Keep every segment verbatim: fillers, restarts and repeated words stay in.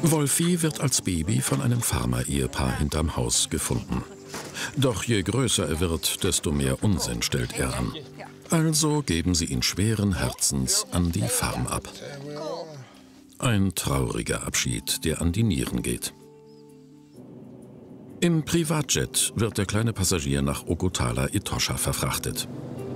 Wolfi wird als Baby von einem Farmer-Ehepaar hinterm Haus gefunden. Doch je größer er wird, desto mehr Unsinn stellt er an. Also geben sie ihn schweren Herzens an die Farm ab. Ein trauriger Abschied, der an die Nieren geht. Im Privatjet wird der kleine Passagier nach Ogotala Etosha verfrachtet.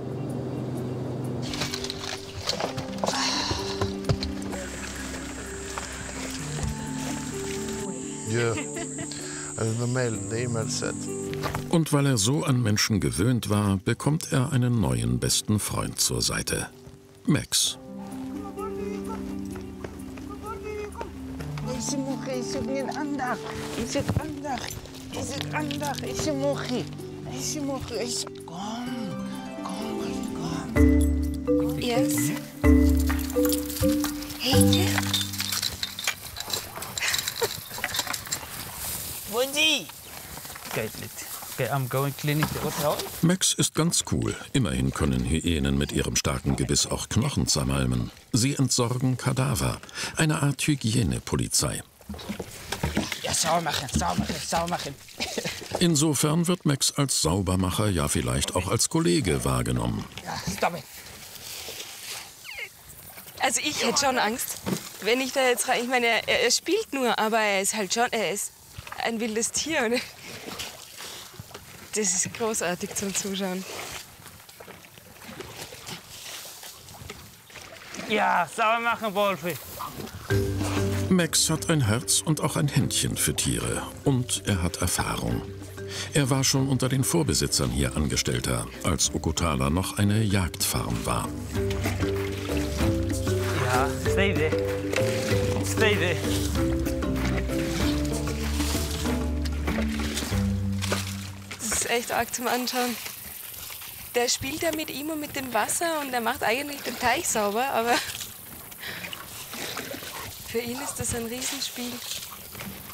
Ja, also normal, Und weil er so an Menschen gewöhnt war, bekommt er einen neuen besten Freund zur Seite. Max. Yes. Hey. Max ist ganz cool. Immerhin können Hyänen mit ihrem starken Gebiss auch Knochen zermalmen. Sie entsorgen Kadaver. Eine Art Hygienepolizei. Ja, sauber machen, sauber machen, sauber machen. Insofern wird Max als Saubermacher, ja vielleicht auch als Kollege wahrgenommen. Ja, stop it. Also ich hätte schon Angst, wenn ich da jetzt rein... Ich meine, er, er spielt nur, aber er ist halt schon... Er ist ein wildes Tier. Und das ist großartig zum Zuschauen. Ja, sauber machen, Wolfi. Max hat ein Herz und auch ein Händchen für Tiere. Und er hat Erfahrung. Er war schon unter den Vorbesitzern hier Angestellter, als Ogotala noch eine Jagdfarm war. Ja, stay there. Stay there. Das ist echt arg zum Anschauen. Der spielt ja mit ihm und mit dem Wasser und er macht eigentlich den Teich sauber, aber für ihn ist das ein Riesenspiel.